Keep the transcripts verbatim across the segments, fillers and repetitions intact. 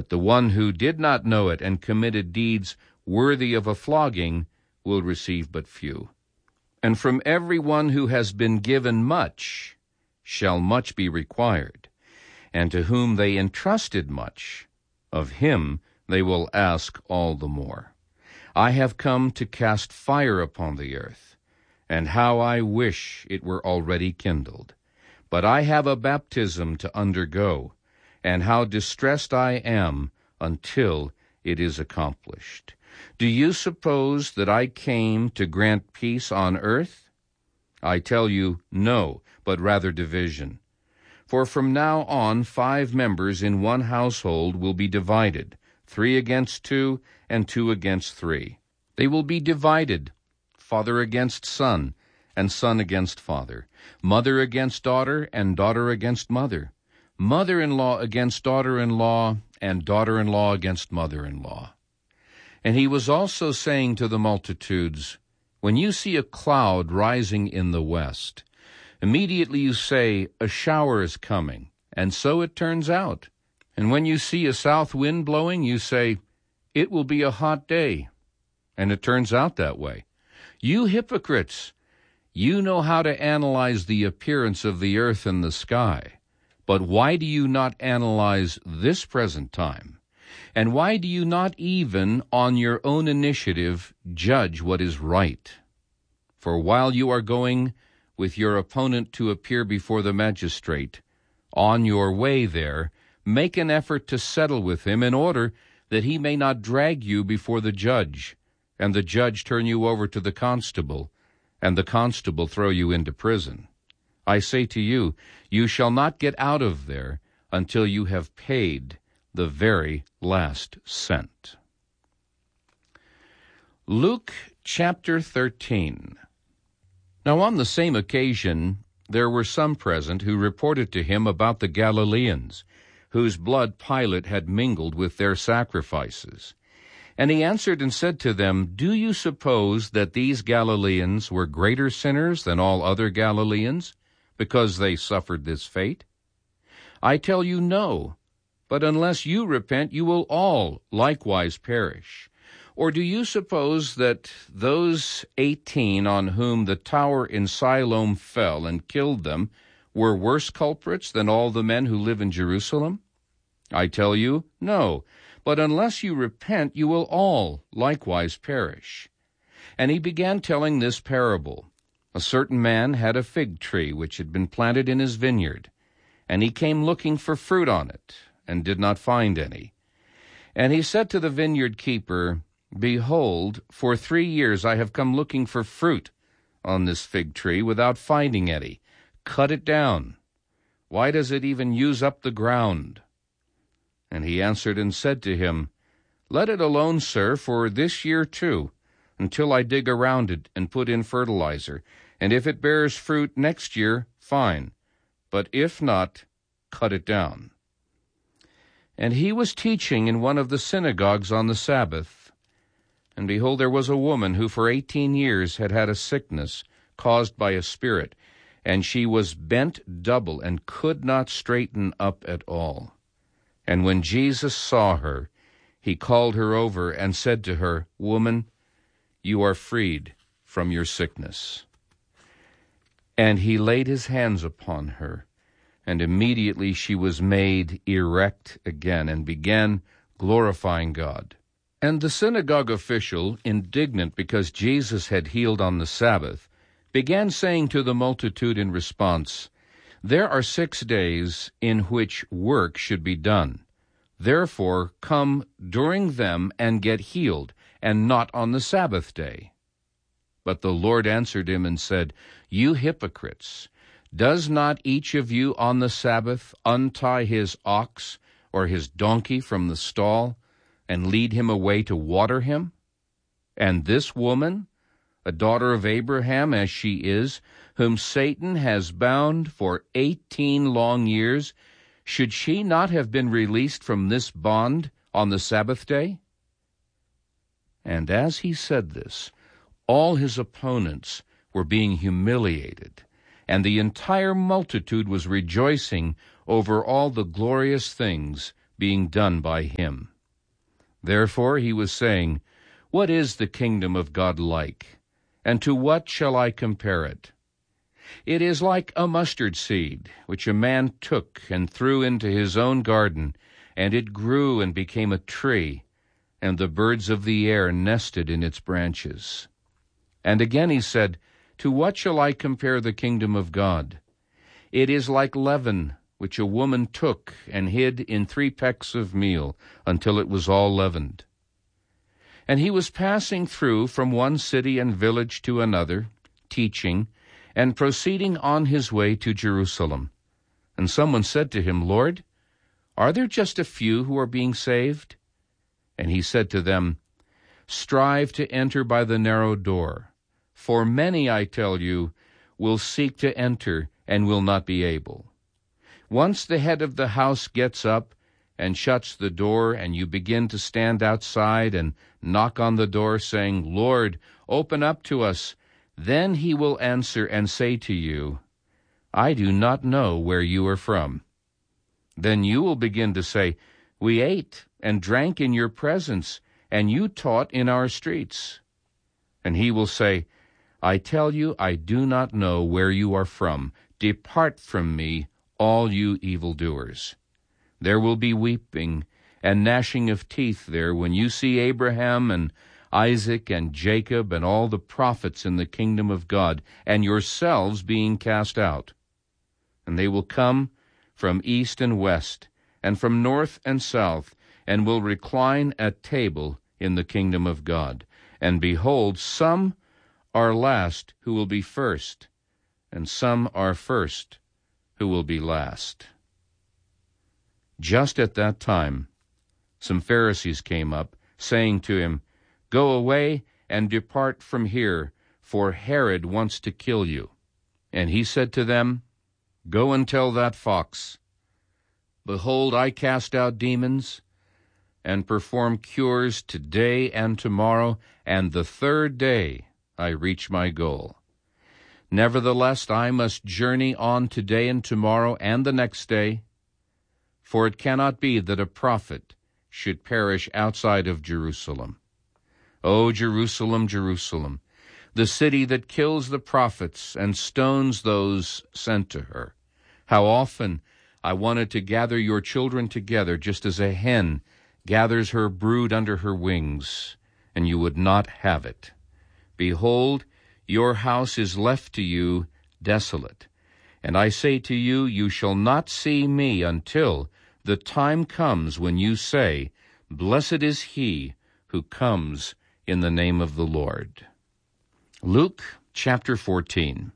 But the one who did not know it and committed deeds worthy of a flogging will receive but few. And from every one who has been given much shall much be required, and to whom they entrusted much, of him they will ask all the more. I have come to cast fire upon the earth, and how I wish it were already kindled. But I have a baptism to undergo, and how distressed I am until it is accomplished. Do you suppose that I came to grant peace on earth? I tell you, no, but rather division. For from now on five members in one household will be divided, three against two, and two against three. They will be divided, father against son, and son against father, mother against daughter, and daughter against mother, mother-in-law against daughter-in-law, and daughter-in-law against mother-in-law. And he was also saying to the multitudes, when you see a cloud rising in the west, immediately you say, a shower is coming, and so it turns out. And when you see a south wind blowing, you say, it will be a hot day, and it turns out that way. You hypocrites, you know how to analyze the appearance of the earth and the sky, but why do you not analyze this present time? And why do you not even, on your own initiative, judge what is right? For while you are going with your opponent to appear before the magistrate, on your way there, make an effort to settle with him in order that he may not drag you before the judge, and the judge turn you over to the constable, and the constable throw you into prison. I say to you, you shall not get out of there until you have paid the very last cent. Luke chapter thirteen. Now on the same occasion there were some present who reported to him about the Galileans, whose blood Pilate had mingled with their sacrifices. And he answered and said to them, do you suppose that these Galileans were greater sinners than all other Galileans, because they suffered this fate? I tell you, no. But unless you repent, you will all likewise perish. Or do you suppose that those eighteen on whom the tower in Siloam fell and killed them were worse culprits than all the men who live in Jerusalem? I tell you, no. But unless you repent, you will all likewise perish. And he began telling this parable. A certain man had a fig tree which had been planted in his vineyard, and he came looking for fruit on it, and did not find any. And he said to the vineyard keeper, behold, for three years I have come looking for fruit on this fig tree without finding any. Cut it down. Why does it even use up the ground? And he answered and said to him, let it alone, sir, for this year too, until I dig around it and put in fertilizer. And if it bears fruit next year, fine. But if not, cut it down. And he was teaching in one of the synagogues on the Sabbath. And behold, there was a woman who for eighteen years had had a sickness caused by a spirit, and she was bent double and could not straighten up at all. And when Jesus saw her, he called her over and said to her, woman, you are freed from your sickness. And he laid his hands upon her, and immediately she was made erect again, and began glorifying God. And the synagogue official, indignant because Jesus had healed on the Sabbath, began saying to the multitude in response, there are six days in which work should be done. Therefore come during them and get healed, and not on the Sabbath day. But the Lord answered him and said, you hypocrites, does not each of you on the Sabbath untie his ox or his donkey from the stall and lead him away to water him? And this woman, a daughter of Abraham as she is, whom Satan has bound for eighteen long years, should she not have been released from this bond on the Sabbath day? And as he said this, all his opponents were being humiliated, and the entire multitude was rejoicing over all the glorious things being done by him. Therefore he was saying, What is the kingdom of God like? And to what shall I compare it? It is like a mustard seed, which a man took and threw into his own garden, and it grew and became a tree, and the birds of the air nested in its branches. And again he said, To what shall I compare the kingdom of God? It is like leaven, which a woman took and hid in three pecks of meal, until it was all leavened. And he was passing through from one city and village to another, teaching, and proceeding on his way to Jerusalem. And someone said to him, Lord, are there just a few who are being saved? And he said to them, Strive to enter by the narrow door, for many, I tell you, will seek to enter and will not be able. Once the head of the house gets up and shuts the door, and you begin to stand outside and knock on the door, saying, Lord, open up to us, then he will answer and say to you, I do not know where you are from. Then you will begin to say, We ate and drank in your presence, and you taught in our streets. And he will say, I tell you, I do not know where you are from. Depart from me, all you evildoers. There will be weeping and gnashing of teeth there when you see Abraham and Isaac and Jacob and all the prophets in the kingdom of God, and yourselves being cast out. And they will come from east and west, and from north and south, and will recline at table in the kingdom of God. And behold, some are last who will be first, and some are first who will be last. Just at that time, some Pharisees came up, saying to him, Go away and depart from here, for Herod wants to kill you. And he said to them, Go and tell that fox, Behold, I cast out demons, and perform cures today and tomorrow, and the third day I reach my goal. Nevertheless, I must journey on today and tomorrow and the next day, for it cannot be that a prophet should perish outside of Jerusalem. O Jerusalem, Jerusalem, the city that kills the prophets and stones those sent to her. How often I wanted to gather your children together, just as a hen gathers her brood under her wings, and you would not have it. Behold, your house is left to you desolate. And I say to you, you shall not see me until the time comes when you say, Blessed is he who comes in the name of the Lord. Luke chapter fourteen.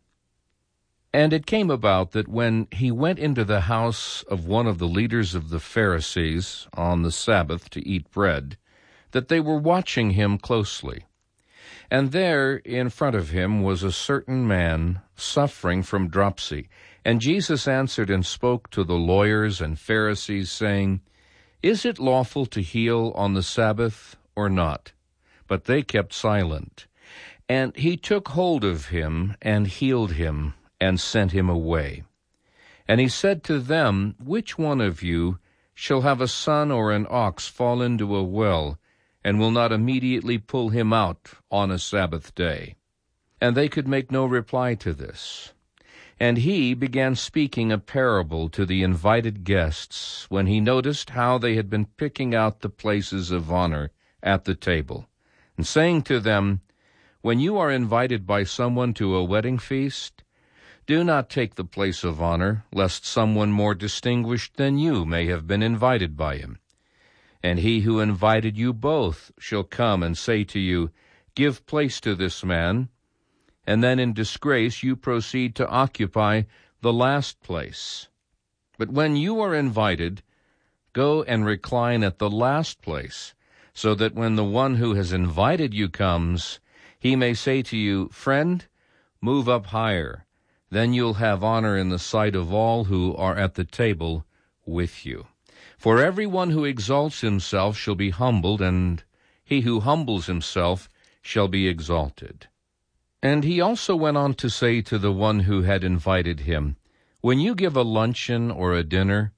And it came about that when he went into the house of one of the leaders of the Pharisees on the Sabbath to eat bread, that they were watching him closely. And there in front of him was a certain man suffering from dropsy. And Jesus answered and spoke to the lawyers and Pharisees, saying, Is it lawful to heal on the Sabbath or not? But they kept silent. And he took hold of him and healed him and sent him away. And he said to them, Which one of you shall have a son or an ox fall into a well, and will not immediately pull him out on a Sabbath day? And they could make no reply to this. And he began speaking a parable to the invited guests, when he noticed how they had been picking out the places of honor at the table, and saying to them, When you are invited by someone to a wedding feast, do not take the place of honor, lest someone more distinguished than you may have been invited by him. And he who invited you both shall come and say to you, Give place to this man, and then in disgrace you proceed to occupy the last place. But when you are invited, go and recline at the last place, so that when the one who has invited you comes, he may say to you, Friend, move up higher. Then you'll have honor in the sight of all who are at the table with you. For everyone who exalts himself shall be humbled, and he who humbles himself shall be exalted. And he also went on to say to the one who had invited him, When you give a luncheon or a dinner,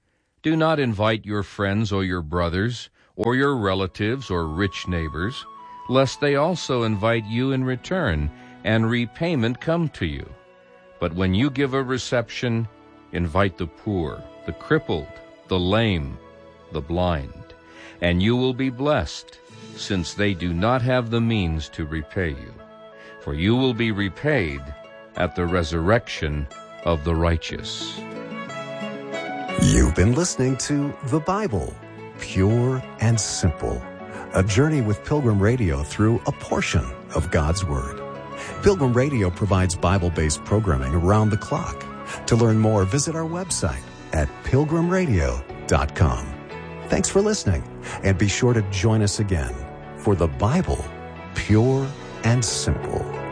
Do not invite your friends or your brothers, or your relatives or rich neighbors, lest they also invite you in return, and repayment come to you. But when you give a reception, invite the poor, the crippled, the lame, the blind, and you will be blessed, since they do not have the means to repay you. For you will be repaid at the resurrection of the righteous. You've been listening to The Bible, Pure and Simple, a journey with Pilgrim Radio through a portion of God's Word. Pilgrim Radio provides Bible-based programming around the clock. To learn more, visit our website at pilgrim radio dot com. Thanks for listening, and be sure to join us again for The Bible, Pure and Simple.